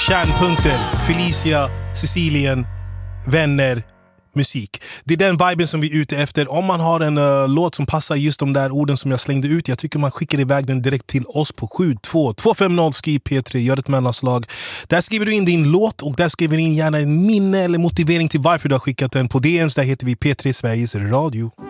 kärnpunkter. Felicia, Sicilien, vänner, musik. Det är den viben som vi är ute efter. Om man har en låt som passar just de där orden som jag slängde ut, jag tycker man skickar iväg den direkt till oss på 72250, skriv P3, gör ett mellanslag. Där skriver du in din låt och där skriver du in gärna en minne eller motivering till varför du har skickat den. På DMs där heter vi P3 Sveriges Radio.